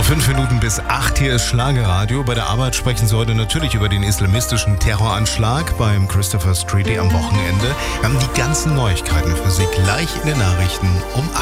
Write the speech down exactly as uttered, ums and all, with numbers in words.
Fünf Minuten bis acht, hier ist Schlagerradio. Bei der Arbeit sprechen Sie heute natürlich über den islamistischen Terroranschlag beim Christopher Street am Wochenende. Wir haben die ganzen Neuigkeiten für Sie gleich in den Nachrichten um acht.